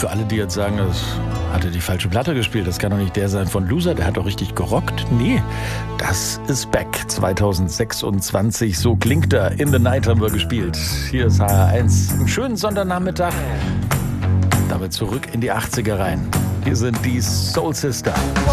Für alle, die jetzt sagen, das hatte die falsche Platte gespielt, das kann doch nicht der sein von Loser, der hat doch richtig gerockt. Nee, das ist Beck 2026, so klingt er. In the Night haben wir gespielt. Hier ist HR1. Einen schönen Sonntagnachmittag. Damit zurück in die 80er rein. Hier sind die Soul Sister.